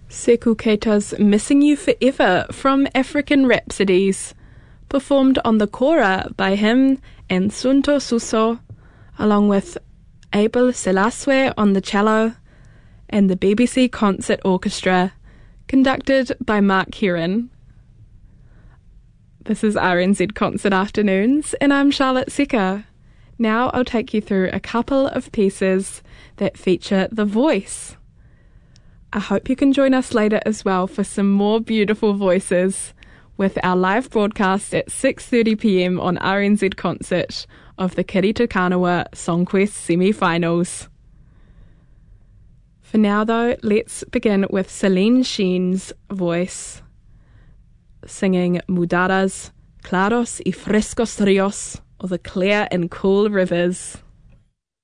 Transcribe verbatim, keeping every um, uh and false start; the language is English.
Sekou Keita's Missing You Forever from African Rhapsodies, performed on the kora by him and Sunto Suso, along with Abel Selassie on the cello, and the B B C Concert Orchestra, conducted by Mark Heron. This is R N Z Concert Afternoons, and I'm Charlotte Secker. Now I'll take you through a couple of pieces that feature the voice. I hope you can join us later as well for some more beautiful voices with our live broadcast at six thirty p m on R N Z Concert of the Kirita Kanawa Songquest semi-finals. For now though, let's begin with Celine Sheen's voice, singing Mudaras, Claros y Frescos Rios, or the Clear and Cool Rivers.